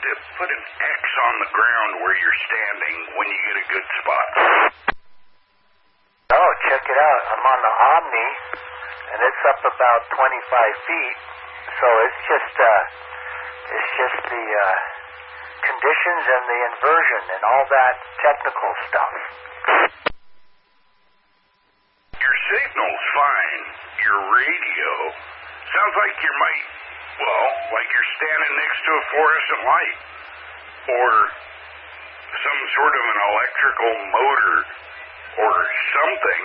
to put an X on the ground where you're standing when you get a good spot. Oh, check it out. I'm on the Omni, and it's up about 25 feet. So it's just the conditions and the inversion and all that technical stuff. Your signal's fine. Your radio sounds like you might, like you're standing next to a fluorescent light or some sort of an electrical motor or something.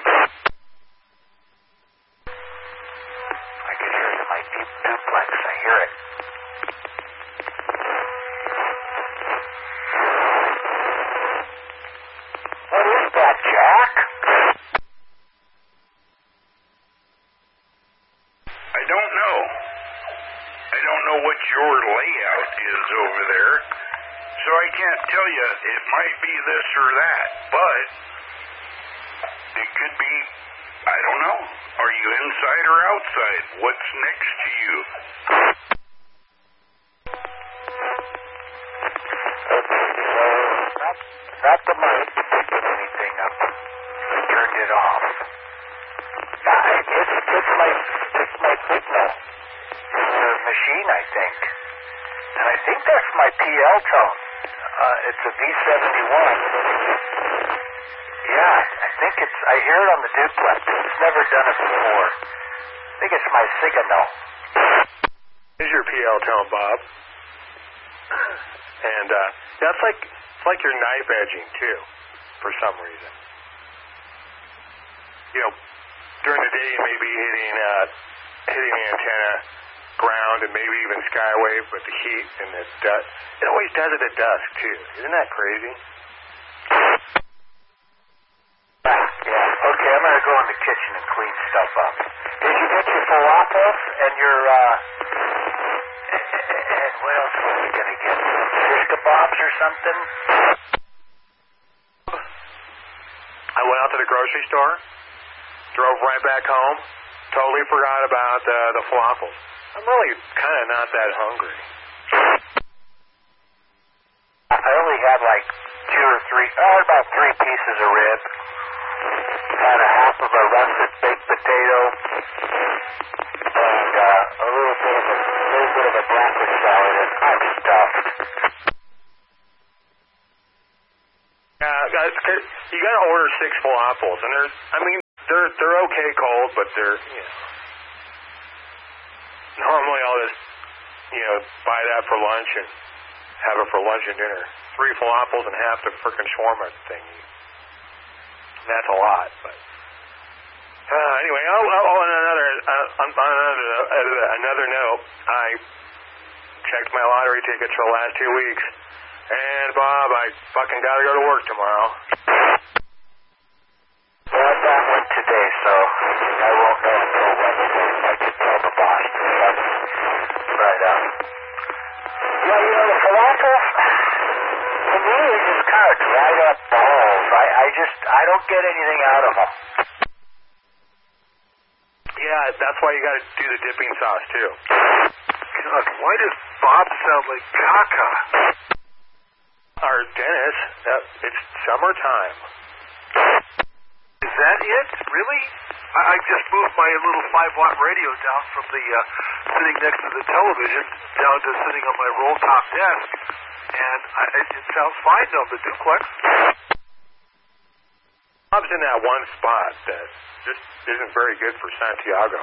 I can hear it in my deep duplex. I hear it. What is that, Jack? I don't know. I don't know what your layout is over there, so I can't tell you. It might be this or that, but it could be, I don't know. Are you inside or outside? What's next to you? Not the mic picking anything up. I turned it off. It's my signal. The machine, I think. And I think that's my PL tone. It's a V71. Yeah, I think I hear it on the duplex. It's never done it before. I think it's my signal. Here's your PL tone, Bob. And that's it's like you're knife edging too, for some reason. You know, during the day you may be hitting the antenna, ground, and maybe even skywave, but the heat and the dust, it always does it at dusk too. Isn't that crazy? Yeah. Okay, I'm gonna go in the kitchen and clean stuff up. Did you get your falafels and your and what else were we gonna get? Fish kebabs or something? I went out to the grocery store, drove right back home, totally forgot about the falafels. I'm really kind of not that hungry. I only had like about three pieces of rib. Had a half of a russet baked potato and a little bit of a breakfast salad, and I'm stuffed. Guys, you got to order 6 falafels, and they're okay cold, but they're normally I'll just buy that for lunch and have it for lunch and dinner. 3 falafels and half the frickin' shawarma thing. That's a lot, but anyway. On another note, I checked my lottery tickets for the last 2 weeks, and Bob, I fucking gotta go to work tomorrow. Well, I got one today, so I won't know until Wednesday if I can tell the boss to send me. But the falafels, to me, is just kind of dried up balls. I don't get anything out of them. Yeah, that's why you got to do the dipping sauce too. God, why does Bob sound like caca? Our Dennis, it's summertime. Is that it? Really? I just moved my little 5-watt radio down from the sitting next to the television down to sitting on my roll-top desk, and it sounds fine on the duplex. Bob's in that one spot that just isn't very good for Santiago.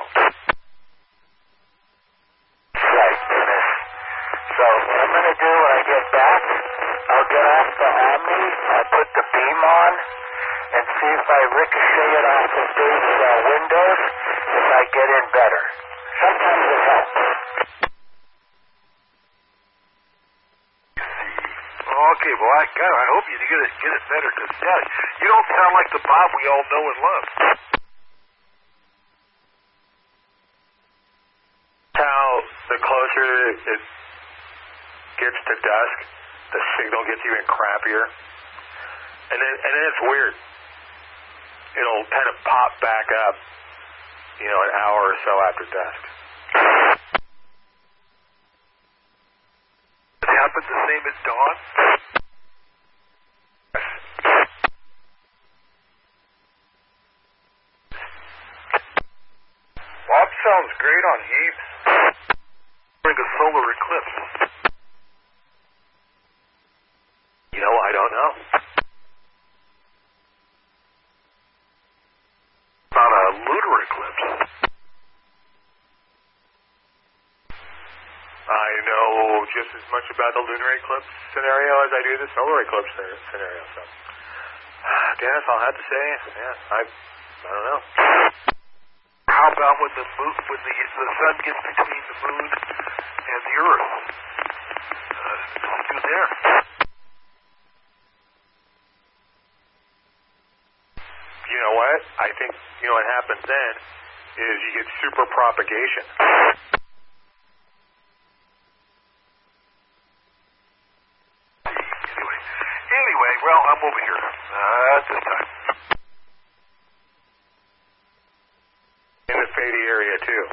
Right, Dennis. So what I'm going to do when I get back, I'll get off the Omni, I'll put the beam on, and see if I ricochet it off the stage windows, if I get in better. Sometimes it helps. Okay, well, I hope you get it better, because, you don't sound like the Bob we all know and love. How the closer it gets to dusk, the signal gets even crappier. And then it's weird. It'll kind of pop back up, an hour or so after dusk. It happens the name is Don? Bob sounds great on Heaps. During a solar eclipse. You know, I don't know. About a lunar eclipse. I know just as much about the lunar eclipse scenario as I do the solar eclipse scenario. So, Dennis, I'll have to say, yeah, I don't know. How about when the sun gets between the moon and the Earth? What's do there? You know what? I think what happens then is you get super propagation. Anyway, well, I'm over here at this time. In the Fady area, too.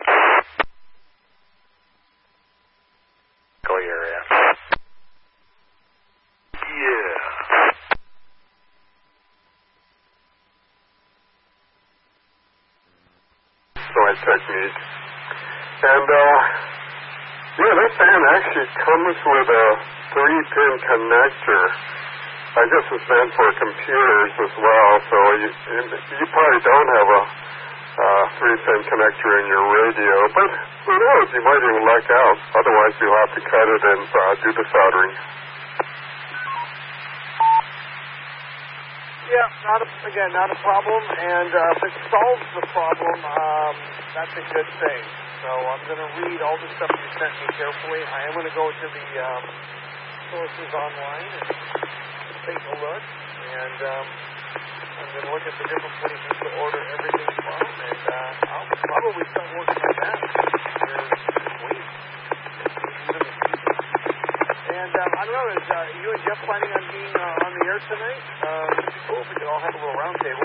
Clay area. Yeah. My technique. And, this fan actually comes with a 3-pin connector. I guess it's meant for computers as well, so you probably don't have a 3-pin connector in your radio, but who knows, you might even luck out. Otherwise, you'll have to cut it and do the soldering. Yeah, not a problem, and if it solves the problem, that's a good thing. So I'm going to read all the stuff you sent me carefully. I am going to go to the sources online and take a look, and I'm going to look at the different places to order everything from, and I'll probably start working on that here this week. And I don't know, is you and Jeff planning on being on the air tonight? It'd be cool if we could all have a little round table.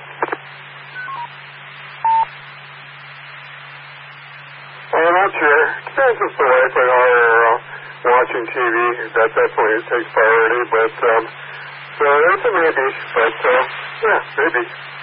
I'm not sure. Depends if the wife and I are watching TV. That definitely takes priority, but so it's a maybe, but yeah, maybe.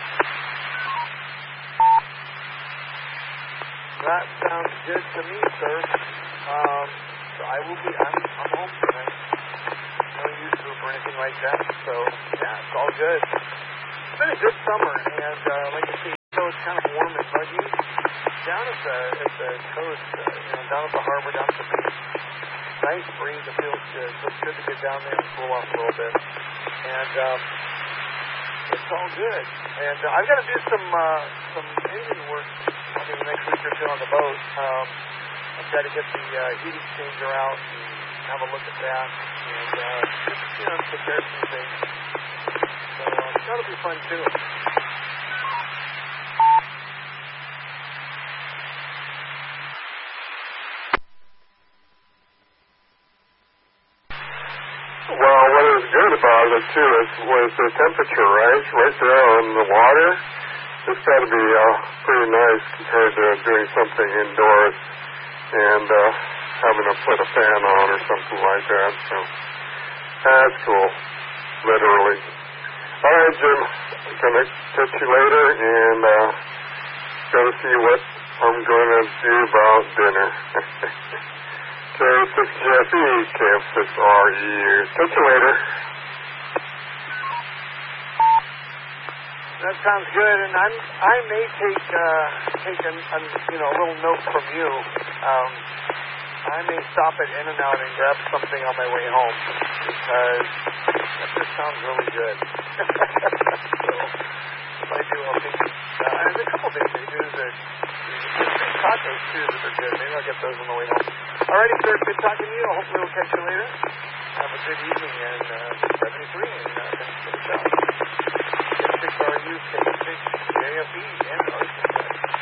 That sounds good to me, sir. So I'm home tonight. No youth group or anything like that, so yeah, it's all good. It's been a good summer, and like I say, so it's kind of warm and muggy. Down at the coast, down at the harbor, down at the beach, nice breeze. It feels good. So it's good to get down there and cool off a little bit. And it's all good. And I've got to do some engine work probably the next week or two on the boat. I've got to get the heat exchanger out and have a look at that, and just prepare some things. So that'll be fun too. Well, what is good about it too was the temperature, right? Right there on the water. It's got to be pretty nice compared to doing something indoors and having to put a fan on or something like that. So that's cool, literally. All right, Jim, I'm gonna catch you later and gotta see what I'm gonna do about dinner. K6JFE, KF6REU. Catch you later. That sounds good, and I may take a little note from you. I may stop at In-N-Out and grab something on my way home because that just sounds really good. So if I do, I'll think. There's a couple things they do that tacos too that are good. Maybe I'll get those on the way home. Alrighty, sir. Good talking to you. Hopefully we'll catch you later. Have a good evening and 73 and finish the show. K6RU, K6JFE, and